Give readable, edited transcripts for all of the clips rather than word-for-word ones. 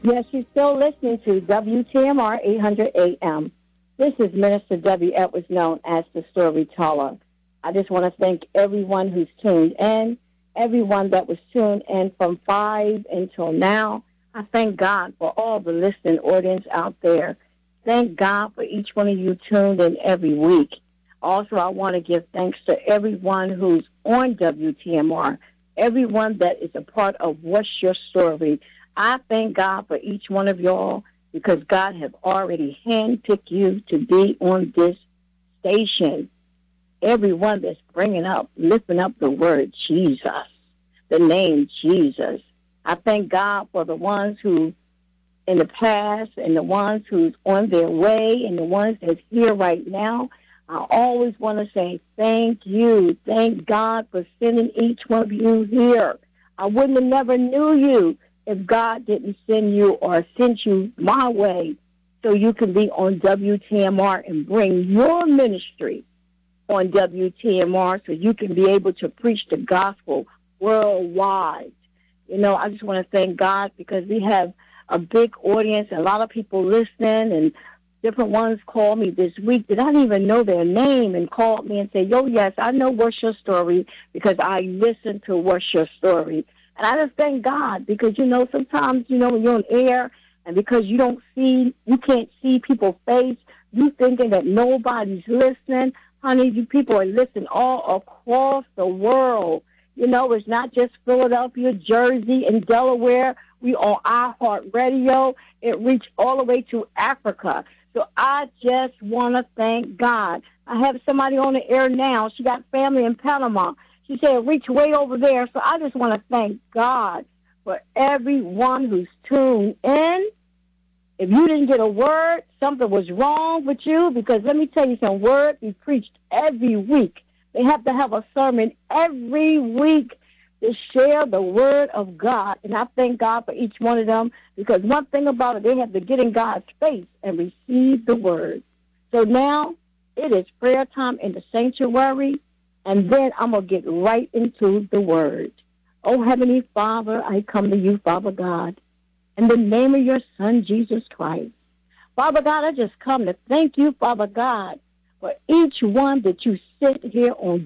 Yes, you're still listening to WTMR 800 AM. This is Minister Debbie Edwards, known as the Storyteller. I just want to thank everyone who's tuned in, everyone that was tuned in from 5 until now. I thank God for all the listening audience out there. Thank God for each one of you tuned in every week. Also, I want to give thanks to everyone who's on WTMR, everyone that is a part of What's Your Story. I thank God for each one of y'all because God has already handpicked you to be on this station. Everyone that's lifting up the word Jesus, the name Jesus. I thank God for the ones who in the past and the ones who's on their way and the ones that's here right now. I always want to say thank you. Thank God for sending each one of you here. I wouldn't have never knew you if God didn't send you or sent you my way so you can be on WTMR and bring your ministry on WTMR so you can be able to preach the gospel worldwide. You know, I just want to thank God because we have a big audience, a lot of people listening, and different ones called me this week that I didn't even know their name and called me and said, yo, yes, I know What's Your Story because I listen to What's Your Story. And I just thank God because, you know, sometimes, you know, when you're on air and because you can't see people's face, you thinking that nobody's listening. Honey, you people are listening all across the world. You know, it's not just Philadelphia, Jersey, and Delaware. We on iHeartRadio. It reached all the way to Africa. So I just want to thank God. I have somebody on the air now. She got family in Panama. She said, reach way over there. So I just want to thank God for everyone who's tuned in. If you didn't get a word, something was wrong with you, because let me tell you some word be preached every week. They have to have a sermon every week to share the word of God. And I thank God for each one of them, because one thing about it, they have to get in God's face and receive the word. So now it is prayer time in the sanctuary. And then I'm going to get right into the word. Oh, Heavenly Father, I come to you, Father God, in the name of your Son, Jesus Christ. Father God, I just come to thank you, Father God, for each one that you sent here on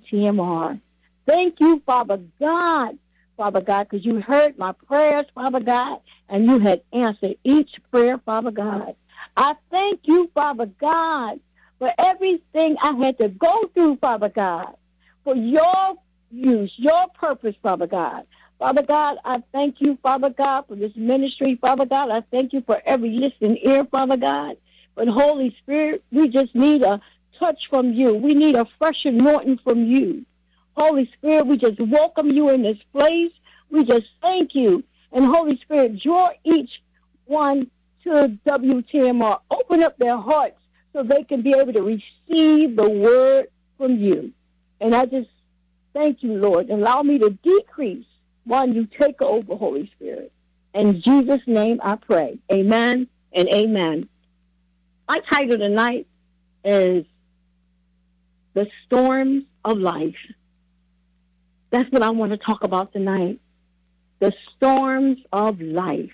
WTMR. Thank you, Father God, because you heard my prayers, Father God, and you had answered each prayer, Father God. I thank you, Father God, for everything I had to go through, Father God, for your use, your purpose, Father God. Father God, I thank you, Father God, for this ministry, Father God. I thank you for every listening ear, Father God. But Holy Spirit, we just need a touch from you. We need a fresh anointing from you. Holy Spirit, we just welcome you in this place. We just thank you. And Holy Spirit, draw each one to WTMR. Open up their hearts so they can be able to receive the word from you. And I just thank you, Lord. Allow me to decrease while you take over, Holy Spirit. In Jesus' name I pray. Amen and amen. My title tonight is The Storms of Life. That's what I want to talk about tonight. The storms of life.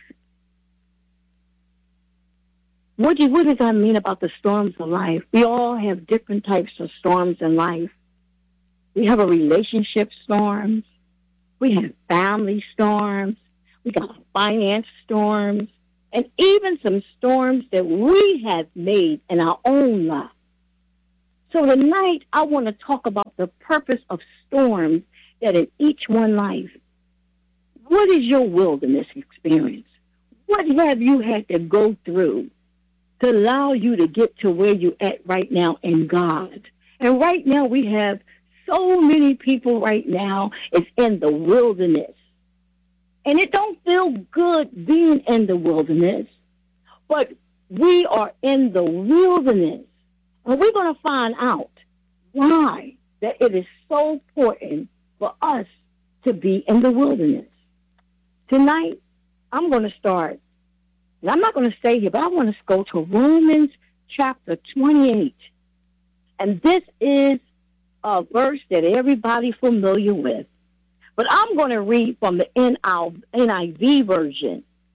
What does that mean about the storms of life? We all have different types of storms in life. We have a relationship storms. We have family storms. We got finance storms. And even some storms that we have made in our own life. So tonight, I want to talk about the purpose of storms that in each one life. What is your wilderness experience? What have you had to go through to allow you to get to where you're at right now in God? And right now we have so many people right now is in the wilderness. And it don't feel good being in the wilderness, but we are in the wilderness. And we're going to find out why that it is so important for us to be in the wilderness. Tonight, I'm going to start. And I'm not going to stay here, but I want to go to Romans chapter 28. And this is a verse that everybody's familiar with. But I'm going to read from the NIV version.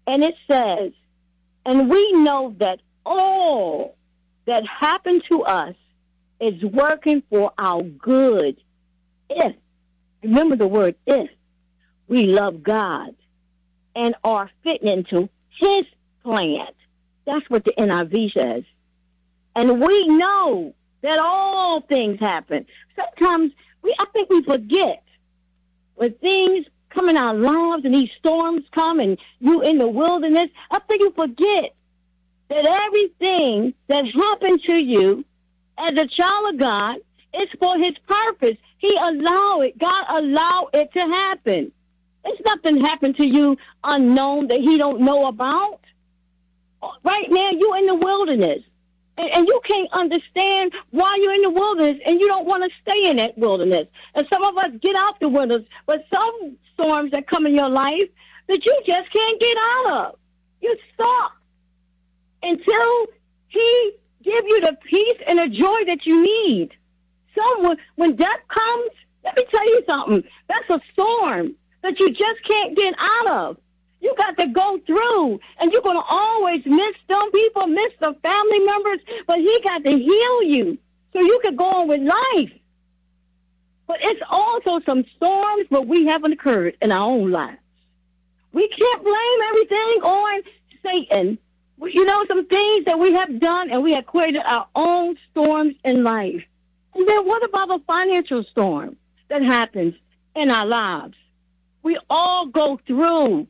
And it says, and we know that all that happened to us is working for our good. If, remember the word if, we love God and are fitting into his plan. That's what the NIV says. And we know that all things happen. Sometimes I think we forget when things come in our lives and these storms come and you in the wilderness. I think you forget that everything that happened to you as a child of God is for his purpose. God allowed it to happen. It's nothing happened to you unknown that he don't know about. Right now, you're in the wilderness. And you can't understand why you're in the wilderness, and you don't want to stay in that wilderness. And some of us get out the wilderness, but some storms that come in your life that you just can't get out of. You're stuck until he give you the peace and the joy that you need. So when death comes, let me tell you something. That's a storm that you just can't get out of. You got to go through, and you're going to always miss some people, miss the family members, but he got to heal you so you can go on with life. But it's also some storms that we haven't occurred in our own lives. We can't blame everything on Satan. You know, some things that we have done, and we have created our own storms in life. And then what about the financial storm that happens in our lives? We all go through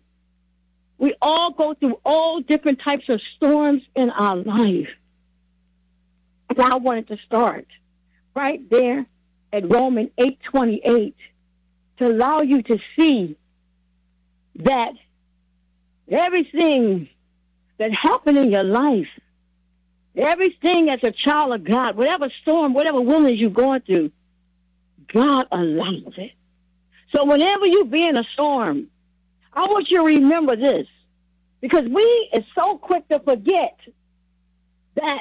all different types of storms in our life. And I wanted to start right there at Romans 8:28 to allow you to see that everything that happened in your life, everything as a child of God, whatever storm, whatever wilderness you're going through, God allows it. So whenever you be in a storm, I want you to remember this, because we are so quick to forget that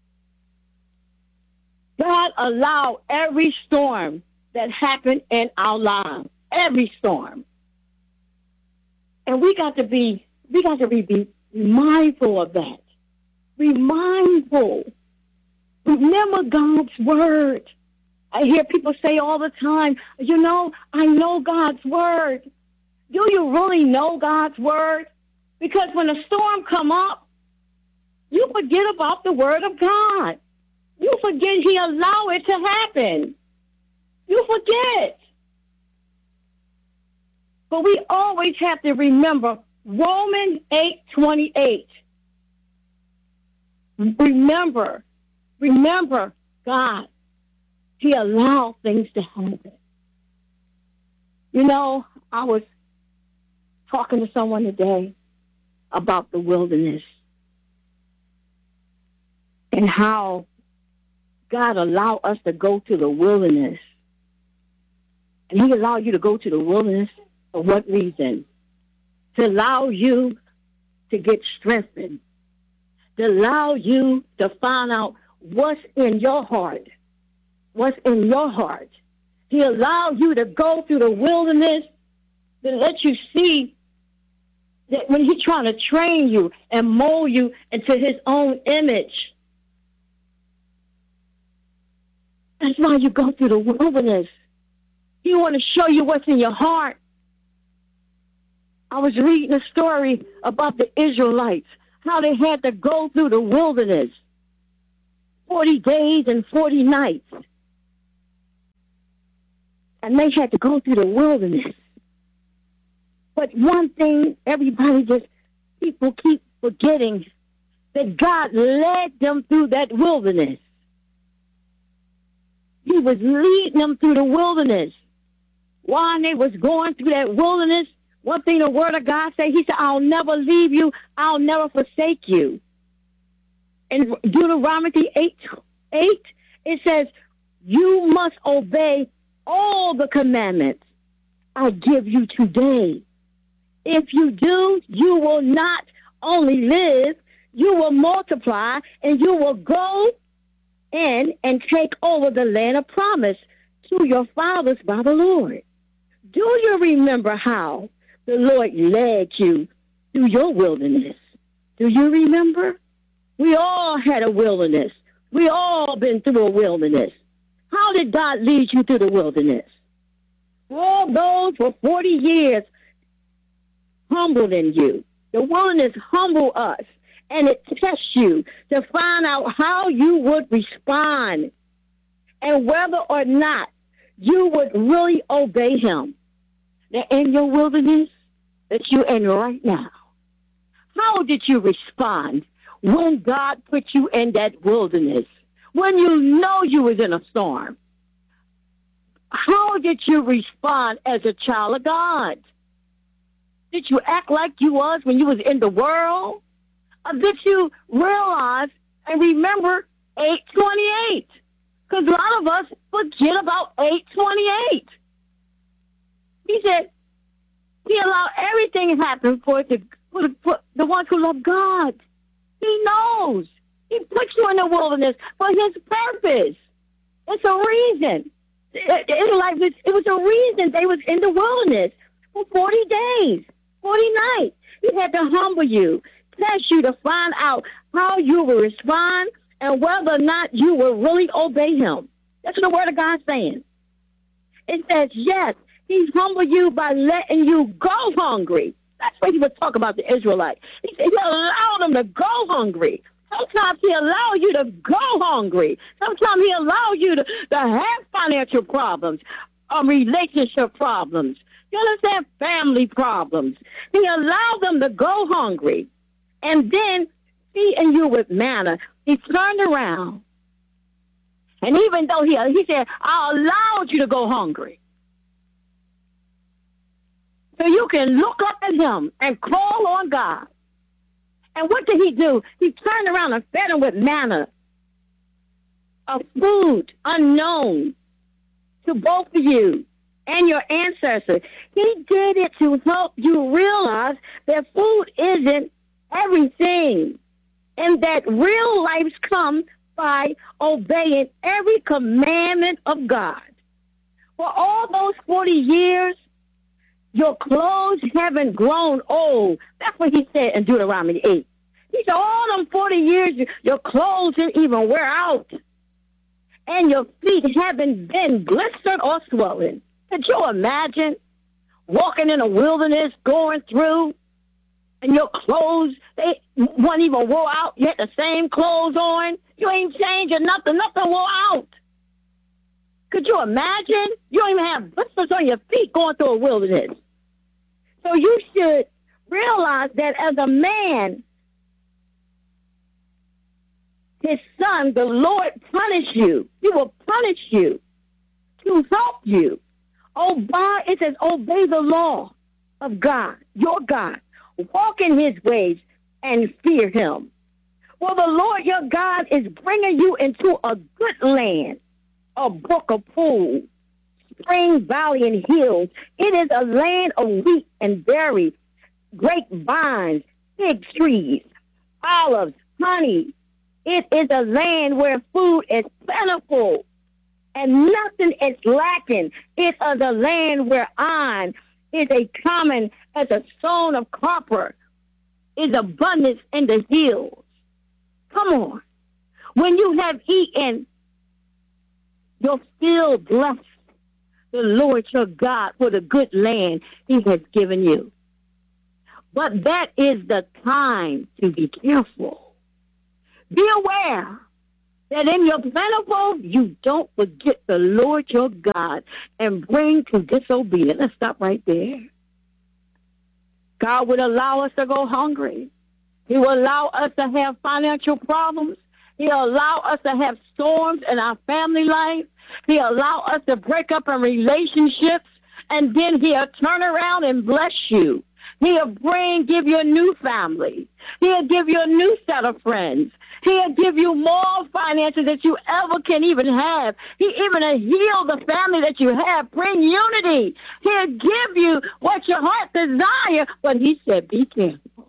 God allowed every storm that happened in our lives, every storm. And we got to be mindful of that. Be mindful. Remember God's word. I hear people say all the time, I know God's word. Do you really know God's word? Because when a storm come up, you forget about the word of God. You forget he allowed it to happen. You forget. But we always have to remember Romans 8:28. Remember God. He allowed things to happen. I was talking to someone today about the wilderness and how God allowed us to go to the wilderness. And he allowed you to go to the wilderness for what reason? To allow you to get strengthened. To allow you to find out what's in your heart. What's in your heart. He allowed you to go through the wilderness to let you see that when he's trying to train you and mold you into his own image. That's why you go through the wilderness. He want to show you what's in your heart. I was reading a story about the Israelites, how they had to go through the wilderness, 40 days and 40 nights. And they had to go through the wilderness. But one thing people keep forgetting, that God led them through that wilderness. He was leading them through the wilderness. While they was going through that wilderness, one thing the word of God said, he said, I'll never leave you. I'll never forsake you. In Deuteronomy 8, it says, you must obey all the commandments I give you today. If you do, you will not only live, you will multiply, and you will go in and take over the land of promise to your fathers by the Lord. Do you remember how the Lord led you through your wilderness. Do you remember? We all had a wilderness. We all been through a wilderness. How did God lead you through the wilderness? All those for 40 years humbled in you. The wilderness humbled us, and it tests you to find out how you would respond and whether or not you would really obey him. Now, in your wilderness that you're in right now, how did you respond when God put you in that wilderness? When you know you was in a storm? How did you respond as a child of God? Did you act like you was when you was in the world? Or did you realize and remember 8:28? Because a lot of us forget about 8:28. He said he allowed everything to happen for the ones who love God. He knows. He put you in the wilderness for his purpose. It's a reason. It was a reason they was in the wilderness for 40 days, 40 nights. He had to humble you, test you to find out how you will respond and whether or not you will really obey him. That's what the word of God's saying. It says, yes, he humbled you by letting you go hungry. That's what he was talking about the Israelites. He said he allowed them to go hungry. Sometimes he allow you to go hungry. Sometimes he allow you to have financial problems, relationship problems. You understand? Family problems. He allowed them to go hungry. And then feeding you with manna. He turned around. And even though he said, I allowed you to go hungry. So you can look up at him and call on God. And what did he do? He turned around and fed them with manna, a food unknown to both of you and your ancestors. He did it to help you realize that food isn't everything, and that real life comes by obeying every commandment of God. For all those 40 years, your clothes haven't grown old. That's what he said in Deuteronomy 8. He said, all them 40 years, your clothes didn't even wear out. And your feet haven't been blistered or swollen. Could you imagine walking in a wilderness, going through, and your clothes, they weren't even wore out. You had the same clothes on. You ain't changing nothing. Nothing wore out. Could you imagine? You don't even have blisters on your feet going through a wilderness. So you should realize that as a man, his son, the Lord, punish you. He will punish you to help you. It says, obey the law of God, your God. Walk in his ways and fear him. Well, the Lord your God is bringing you into a good land, a brook of pools, spring, valley, and hills. It is a land of wheat and berries, grapevines, fig trees, olives, honey. It is a land where food is plentiful and nothing is lacking. It is a land where iron is a common as a stone of copper, is abundance in the hills. Come on. When you have eaten, you're still blessed the Lord your God for the good land he has given you. But that is the time to be careful. Be aware that in your plentiful, you don't forget the Lord your God and bring to disobedience. Let's stop right there. God would allow us to go hungry. He will allow us to have financial problems. He'll allow us to have storms in our family life. He'll allow us to break up in relationships, and then he'll turn around and bless you. He'll give you a new family. He'll give you a new set of friends. He'll give you more finances that you ever can even have. He even heal the family that you have, bring unity. He'll give you what your heart desires, but he said, be careful.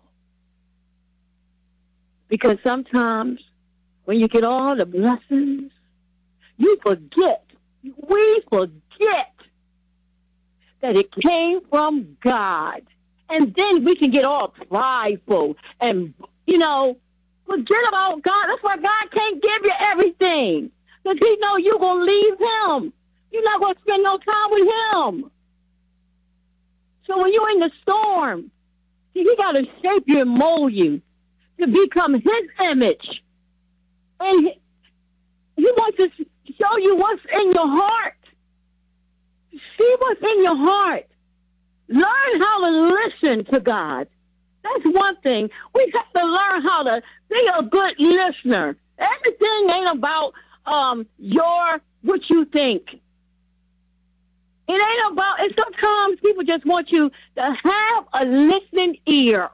Because sometimes when you get all the blessings, we forget that it came from God. And then we can get all prideful and, forget about God. That's why God can't give you everything. Because he know you're going to leave him. You're not going to spend no time with him. So when you're in the storm, he got to shape you and mold you to become his image. And he wants to show you what's in your heart. See what's in your heart. Learn how to listen to God. That's one thing. We have to learn how to be a good listener. Everything ain't about what you think. It ain't about, and sometimes people just want you to have a listening ear.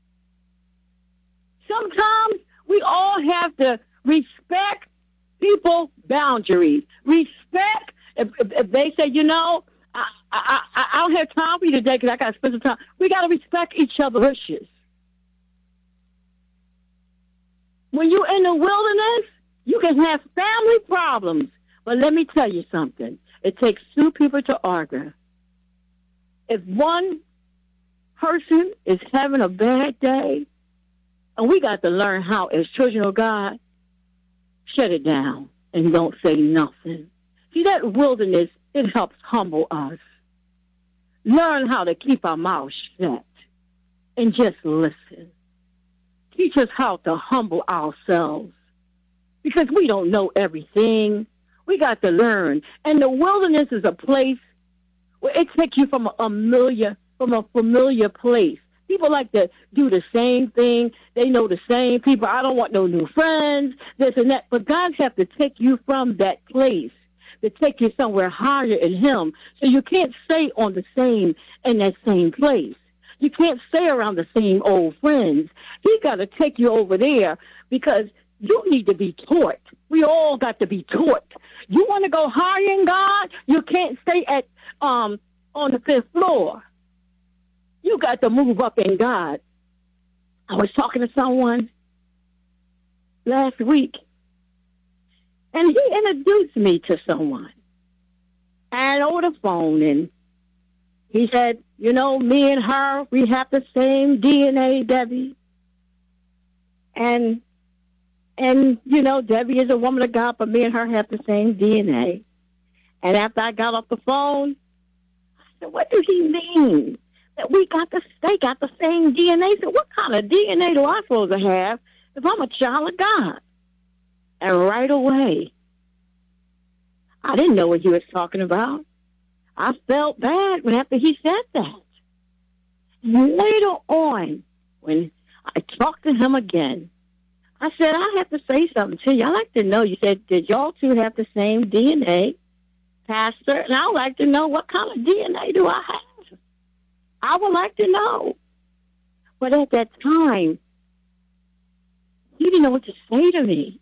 Sometimes we all have to respect people's boundaries. Respect, if they say, I don't have time for you today because I got to spend some time. We got to respect each other's wishes. When you're in the wilderness, you can have family problems. But let me tell you something. It takes two people to argue. If one person is having a bad day, and we got to learn how, as children of God, shut it down and don't say nothing. See, that wilderness, it helps humble us. Learn how to keep our mouths shut and just listen. Teach us how to humble ourselves because we don't know everything. We got to learn. And the wilderness is a place where it takes you from a familiar place. People like to do the same thing. They know the same people. I don't want no new friends, this and that. But God has to take you from that place to take you somewhere higher in him. So you can't stay in that same place. You can't stay around the same old friends. He got to take you over there because you need to be taught. We all got to be taught. You want to go higher in God? You can't stay at on the 5th floor. You got to move up in God. I was talking to someone last week, and he introduced me to someone. And over the phone, and he said, me and her, we have the same DNA, Debbie. And Debbie is a woman of God, but me and her have the same DNA. And after I got off the phone, I said, what does he mean? That they got the same DNA? So what kind of DNA do I supposed to have if I'm a child of God? And right away, I didn't know what he was talking about. I felt bad after he said that. And later on, when I talked to him again, I said, I have to say something to you. I'd like to know, you said, did y'all two have the same DNA, Pastor? And I would like to know, what kind of DNA do I have? I would like to know. But at that time, he didn't know what to say to me.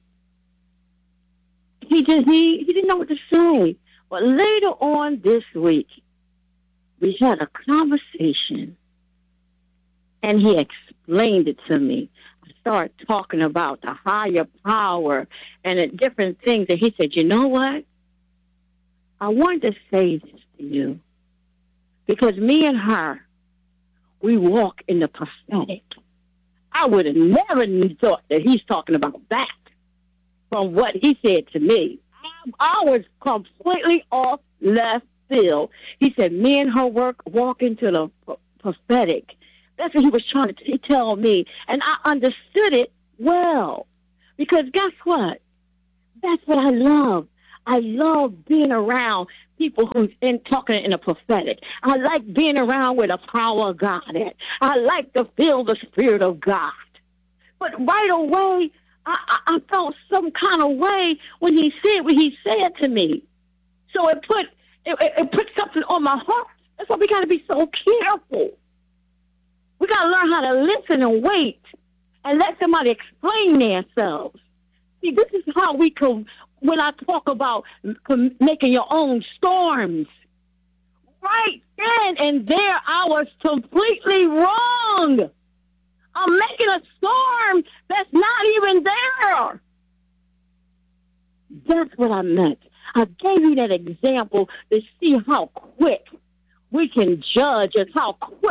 He didn't know what to say. But later on this week, we had a conversation, and he explained it to me. I started talking about the higher power and the different things, and he said, you know what? I wanted to say this to you because me and her, we walk in the prophetic. I would have never thought that he's talking about that from what he said to me. I was completely off left field. He said, me and her walk into the prophetic. That's what he was trying to tell me. And I understood it well. Because guess what? That's what I love. I love being around people who's talking in a prophetic. I like being around where the power of God is. I like to feel the Spirit of God. But right away, I felt some kind of way when he said what he said to me. So it put something on my heart. That's why we got to be so careful. We got to learn how to listen and wait and let somebody explain themselves. See, this is how we can, when I talk about making your own storms, right then and there I was completely wrong. I'm making a storm that's not even there. That's what I meant. I gave you that example to see how quick we can judge and how quick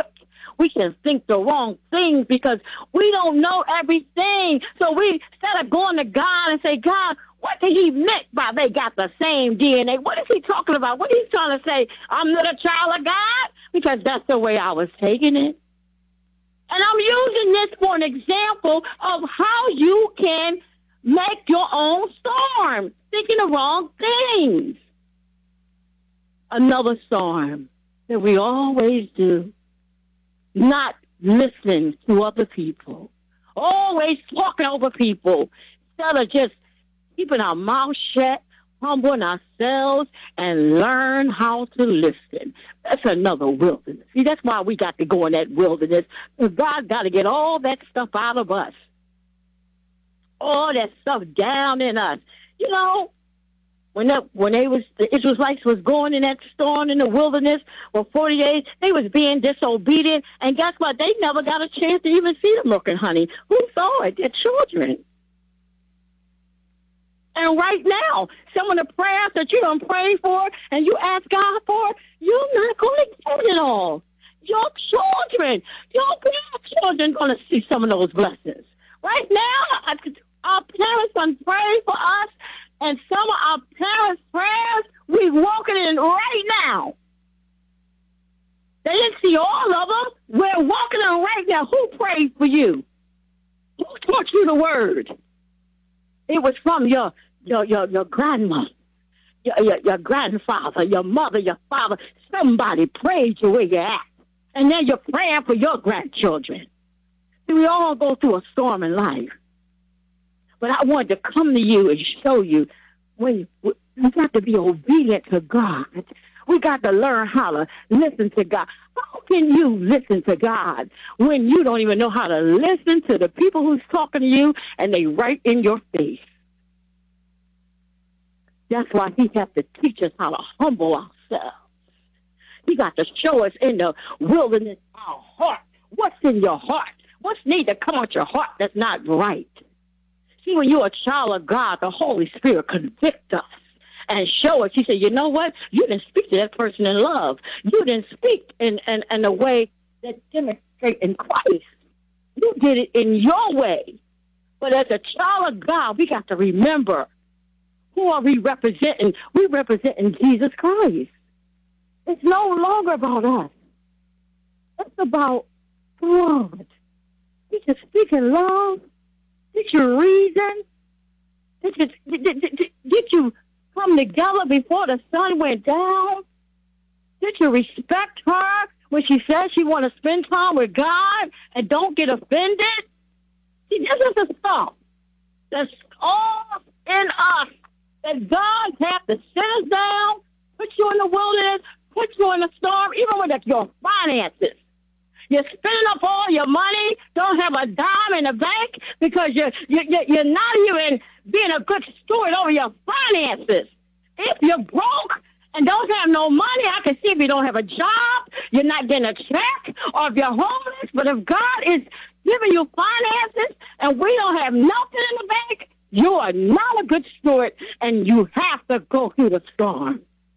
we can think the wrong things because we don't know everything. So we, instead of going to God and say, God, what did he meant by they got the same DNA? What is he talking about? What is he trying to say? I'm not a child of God? Because that's the way I was taking it. And I'm using this for an example of how you can make your own storm, thinking the wrong things. Another storm that we always do, not listen to other people, always talking over people, instead of just keeping our mouth shut, humbling ourselves, and learn how to listen. That's another wilderness. See, that's why we got to go in that wilderness. God got to get all that stuff out of us. All that stuff down in us. You know, when the Israelites was going in that storm in the wilderness for 40 days, they was being disobedient. And guess what? They never got a chance to even see the milk and honey. Who saw it? Their children. And right now, some of the prayers that you don't pray for and you ask God for, you're not going to get it all. Your children, your grandchildren going to see some of those blessings. Right now, our parents can pray for us, and some of our parents' prayers, we're walking in right now. They didn't see all of them. We're walking in right now. Who prayed for you? Who taught you the word? It was from your grandma, your grandfather, your mother, your father. Somebody prayed you where you're at. And then you're praying for your grandchildren. See, we all go through a storm in life. But I wanted to come to you and show you when we got to be obedient to God. We got to learn how to listen to God. How can you listen to God when you don't even know how to listen to the people who's talking to you and they right in your face? That's why he has to teach us how to humble ourselves. He got to show us in the wilderness our heart. What's in your heart? What's need to come out your heart that's not right? See, when you're a child of God, the Holy Spirit convicts us and show us. He said, you know what? You didn't speak to that person in love. You didn't speak in a way that demonstrates in Christ. You did it in your way. But as a child of God, we got to remember, who are we representing? We representing Jesus Christ. It's no longer about us. It's about God. He can speak in love. Did you reason? Did you come together before the sun went down? Did you respect her when she says she want to spend time with God and don't get offended? See, this is the stuff that's all in us that God has to sit us down, put you in the wilderness, put you in the storm, even with your finances. You're spending up all your money, don't have a dime in the bank because you're not even being a good steward over your finances. If you're broke and don't have no money, I can see if you don't have a job, you're not getting a check, or if you're homeless. But if God is giving you finances and we don't have nothing in the bank, you are not a good steward, and you have to go through the storm.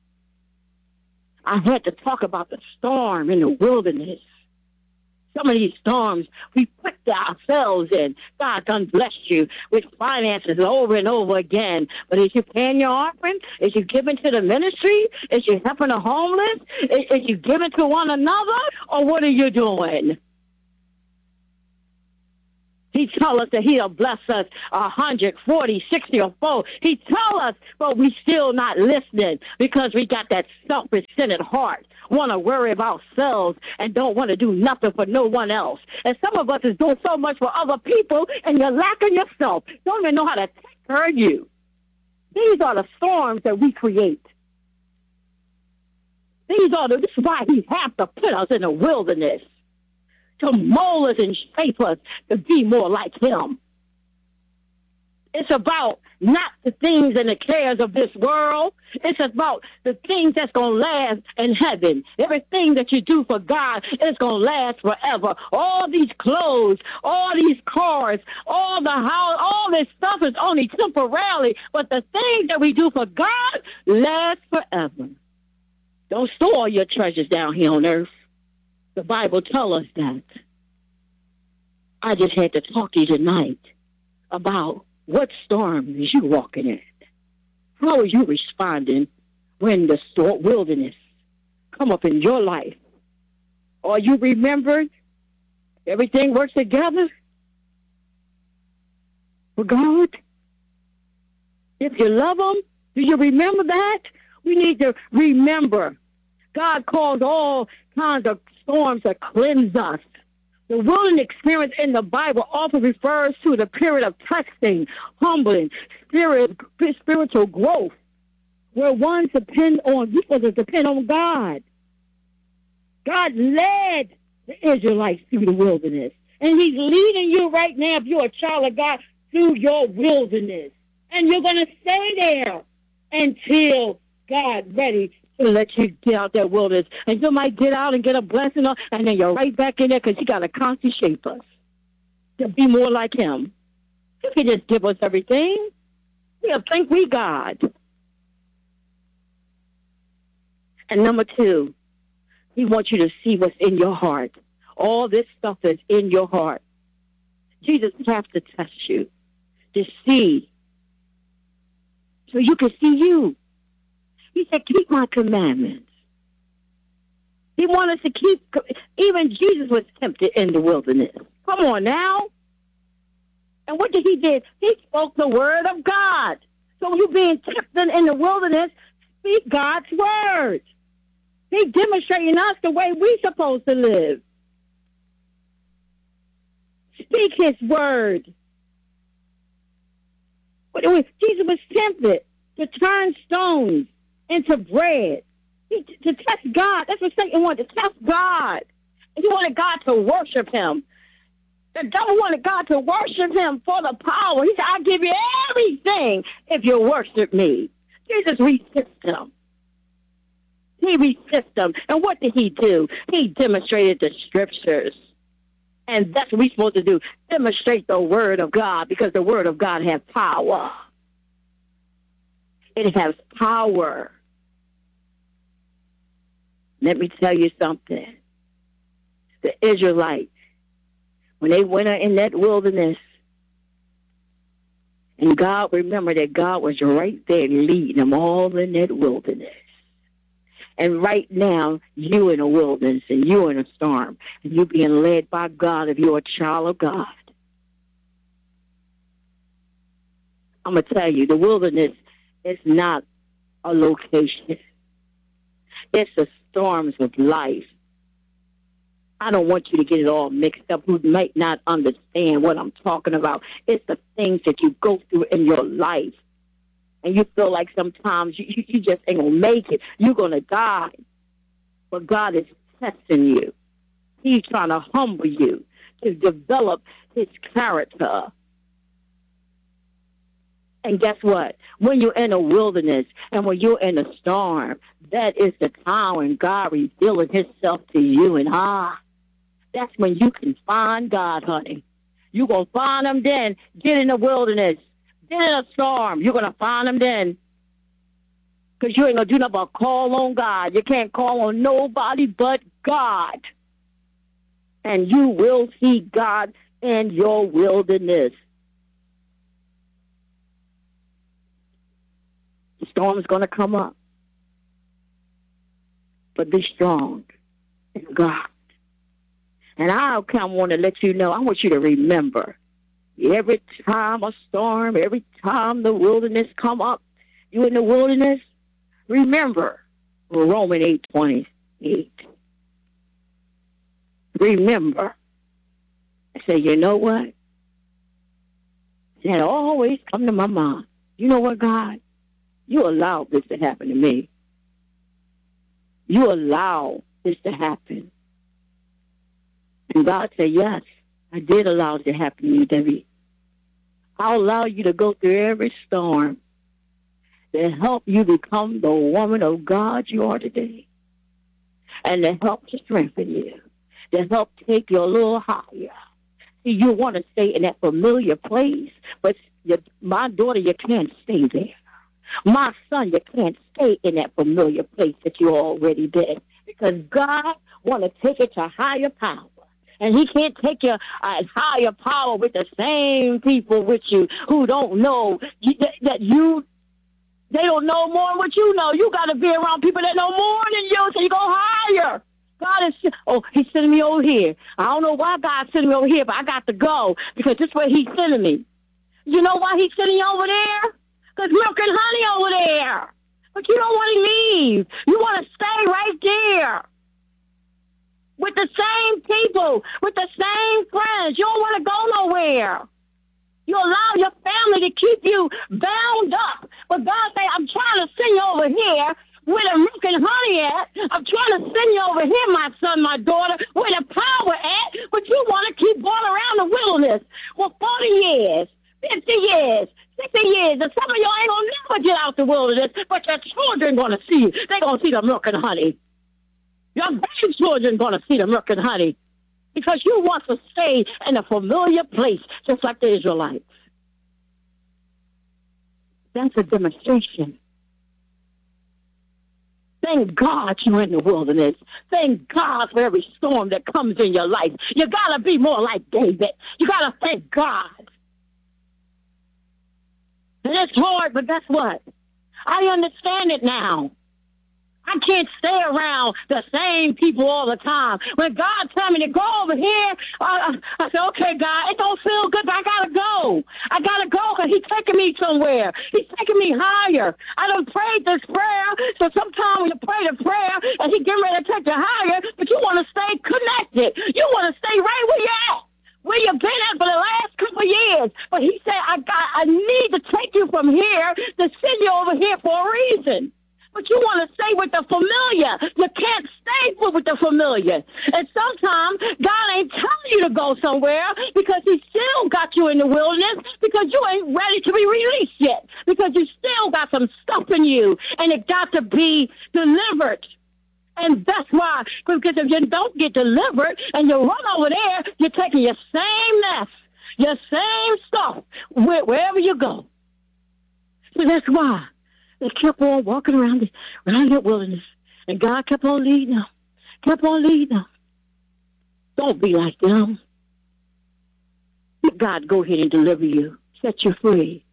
I had to talk about the storm in the wilderness. Some of these storms we put ourselves in. God done blessed you with finances over and over again. But is you paying your offering? Is you giving to the ministry? Is you helping the homeless? Is you giving to one another? Or what are you doing? He told us that he'll bless us 140, 60, or 4. He told us, but we still not listening because we got that selfish-centered heart. Want to worry about ourselves and don't want to do nothing for no one else. And some of us is doing so much for other people, and you're lacking yourself. Don't even know how to take care of you. These are the storms that we create. This is why he has to put us in the wilderness, to mold us and shape us to be more like him. It's about not the things and the cares of this world. It's about the things that's going to last in heaven. Everything that you do for God is going to last forever. All these clothes, all these cars, all the house, all this stuff is only temporarily. But the things that we do for God last forever. Don't store your treasures down here on earth. The Bible tells us that. I just had to talk to you tonight about what storm is you walking in. How are you responding when the wilderness come up in your life? Are you remembered? Everything works together for God. If you love Him, do you remember that? We need to remember. God calls all kinds of storms to cleanse us. The wilderness experience in the Bible often refers to the period of testing, humbling, spiritual growth, where one depend on God. God led the Israelites through the wilderness, and He's leading you right now, if you're a child of God, through your wilderness. And you're going to stay there until God's ready to let you get out that wilderness. And you might get out and get a blessing, and then you're right back in there because He got to constantly shape us to be more like Him. He can just give us everything. We'll think we God. And number 2, He wants you to see what's in your heart. All this stuff is in your heart. Jesus has to test you to see, so you can see you. He said, keep my commandments. He wanted us to keep, even Jesus was tempted in the wilderness. Come on now. And what did He do? He spoke the word of God. So you being tempted in the wilderness, speak God's word. He's demonstrating us the way we're supposed to live. Speak His word. Jesus was tempted to turn stones into bread. To test God. That's what Satan wanted, to test God. And he wanted God to worship Him. The devil wanted God to worship Him for the power. He said, I'll give you everything if you worship me. Jesus resisted Him. He resisted Him. And what did He do? He demonstrated the scriptures. And that's what we're supposed to do. Demonstrate the word of God, because the word of God has power. It has power. Let me tell you something. The Israelites, when they went in that wilderness, and God, remember that God was right there leading them all in that wilderness. And right now, you in a wilderness and you in a storm, and you being led by God if you're a child of God. I'm going to tell you, the wilderness is not a location. It's the storms of life. I don't want you to get it all mixed up who might not understand what I'm talking about. It's the things that you go through in your life. And you feel like sometimes you just ain't going to make it. You're going to die. But God is testing you. He's trying to humble you to develop His character. And guess what? When you're in a wilderness and when you're in a storm, that is the time when God revealing Himself to you. And that's when you can find God, honey. You're going to find Him then. Get in the wilderness. Get in a storm. You're going to find Him then. Because you ain't going to do nothing but call on God. You can't call on nobody but God. And you will see God in your wilderness. The storm's going to come up. But be strong in God. And I want to let you know, I want you to remember, every time a storm, every time the wilderness come up, you in the wilderness, remember Romans 8:28. Remember. I say, you know what? That always come to my mind. You know what, God? You allowed this to happen to me. You allowed this to happen. And God said, yes, I did allow it to happen to you, Debbie. I'll allow you to go through every storm to help you become the woman of God you are today. And to help to strengthen you. To help take you a little higher. See, you want to stay in that familiar place, but my daughter, you can't stay there. My son, you can't stay in that familiar place that you already been. Because God want to take it to higher power. And he can't take you higher power with the same people with you who don't know they don't know more than what you know. You got to be around people that know more than you so you go higher. God is, he's sending me over here. I don't know why God's sending me over here, but I got to go because this is where he's sending me. You know why he's sending you over there? Because milk and honey over there. But you don't want to leave. You want to stay right there with the same people, with the same friends. You don't want to go nowhere. You allow your family to keep you bound up. But God say, I'm trying to send you over here where the milk and honey at. I'm trying to send you over here, my son, my daughter, where the power at. But you want to keep going around the wilderness for 40 years, 50 years, 60 years. And some of y'all ain't going to never get out the wilderness, but your children going to see you. They're going to see the milk and honey. Your grandchildren going to see the milk and honey. Because you want to stay in a familiar place, just like the Israelites. That's a demonstration. Thank God you're in the wilderness. Thank God for every storm that comes in your life. You got to be more like David. You got to thank God. And it's hard, but guess what? I understand it now. I can't stay around the same people all the time. When God told me to go over here, I said, okay, God, it don't feel good, but I got to go. I got to go because he's taking me somewhere. He's taking me higher. I done prayed this prayer, so sometimes when you pray the prayer and he getting ready to take you higher, but you want to stay connected. You want to stay right where you're at. Where you've been at for the last couple of years. But he said, I need to take you from here to send you over here for a reason. But you want to stay with the familiar. You can't stay with the familiar. And sometimes God ain't telling you to go somewhere because he still got you in the wilderness because you ain't ready to be released yet. Because you still got some stuff in you and it got to be delivered. And that's why, because if you don't get delivered and you run over there, you're taking your same mess, your same stuff wherever you go. So that's why. They kept on walking around the wilderness. And God kept on leading them. Don't be like them. Let God go ahead and deliver you, set you free.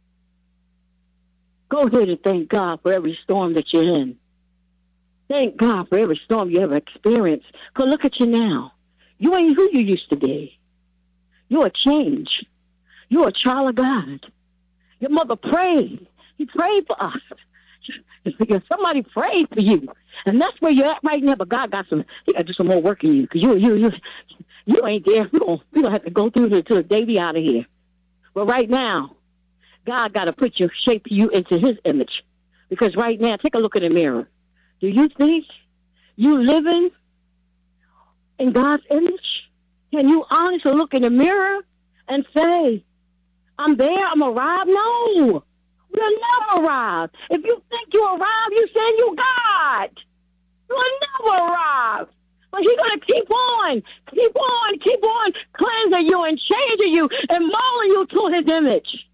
Go ahead and thank God for every storm that you're in. Thank God for every storm you ever experienced. Because look at you now. You ain't who you used to be. You're a change. You're a child of God. Your mother prayed. He prayed for us. Somebody prayed for you. And that's where you're at right now. But God got he got to do some more work in you. Because you ain't there. We're gonna have to go through till the day we out of here. But right now, God got to shape you into his image. Because right now, take a look in the mirror. Do you think you living in God's image? Can you honestly look in the mirror and say, I'm there, I'm arrived? No. You'll never arrive. If you think you arrive, you say you God. You'll never arrive. But he's going to keep on cleansing you and changing you and molding you to his image.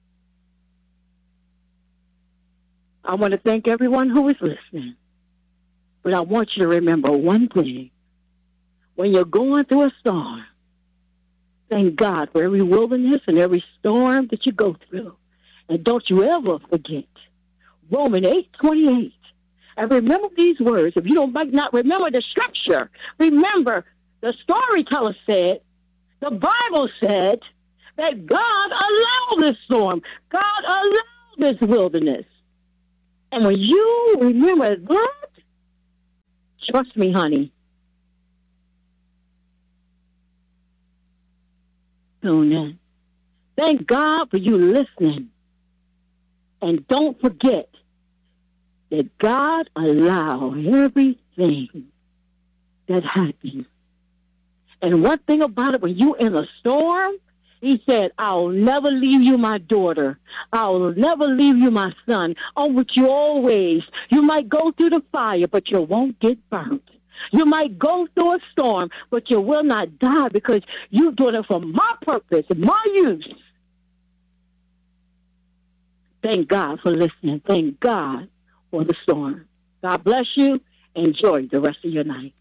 I want to thank everyone who is listening. But I want you to remember one thing. When you're going through a storm, thank God for every wilderness and every storm that you go through. And don't you ever forget Romans 8:28. And remember these words. If you might not remember the scripture, remember the storyteller said, the Bible said that God allowed this storm. God allowed this wilderness. And when you remember that, trust me, honey. Thank God for you listening. And don't forget that God allowed everything that happened. And one thing about it, when you're in a storm, he said, I'll never leave you, my daughter. I'll never leave you, my son. I'm with you always. You might go through the fire, but you won't get burnt. You might go through a storm, but you will not die because you're doing it for my purpose, my use. Thank God for listening. Thank God for the storm. God bless you. Enjoy the rest of your night.